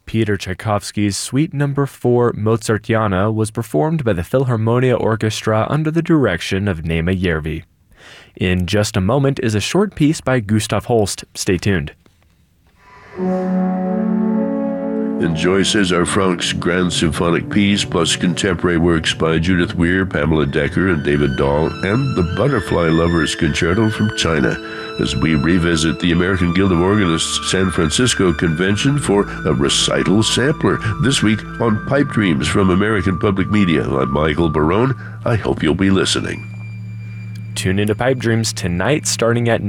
Peter Tchaikovsky's Suite No. 4 Mozartiana was performed by the Philharmonia Orchestra under the direction of Nema Järvi. In just a moment is a short piece by Gustav Holst. Stay tuned. Enjoy César Franck's Grand Symphonic Piece, plus contemporary works by Judith Weir, Pamela Decker, and David Dahl, and the Butterfly Lovers Concerto from China, as we revisit the American Guild of Organists San Francisco Convention for a recital sampler. This week on Pipe Dreams from American Public Media. I'm Michael Barone. I hope you'll be listening. Tune into Pipe Dreams tonight starting at